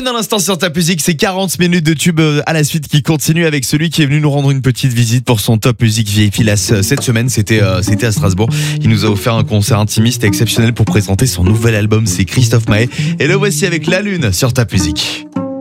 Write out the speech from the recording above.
dans l'instant sur Top Music, c'est 40 minutes de tube à la suite qui continue avec celui qui est venu nous rendre une petite visite pour son Top Music VIP. Cette semaine, c'était à Strasbourg. Il nous a offert un concert intimiste et exceptionnel pour présenter son nouvel album. C'est Christophe Maé. Et le voici avec La Lune sur Top Music.